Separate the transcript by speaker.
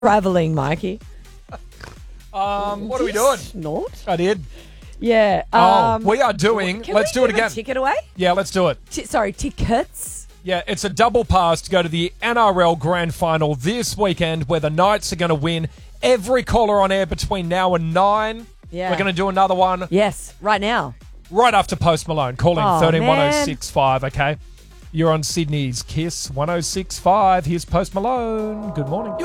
Speaker 1: traveling, Mikey.
Speaker 2: What are we doing?
Speaker 1: Snort?
Speaker 2: I did.
Speaker 1: Yeah.
Speaker 2: We are doing.
Speaker 1: Can
Speaker 2: Let's
Speaker 1: we
Speaker 2: do it
Speaker 1: give
Speaker 2: again.
Speaker 1: a ticket away?
Speaker 2: Yeah, let's do it.
Speaker 1: Tickets.
Speaker 2: Yeah, it's a double pass to go to the NRL Grand Final this weekend where the Knights are going to win. Every caller on air between now and 9.
Speaker 1: Yeah.
Speaker 2: We're going to do another one
Speaker 1: Yes, right now.
Speaker 2: right after Post Malone. Call in
Speaker 1: Oh,
Speaker 2: 131065, okay? You're on Sydney's Kiss 1065. Here's Post Malone. Good morning.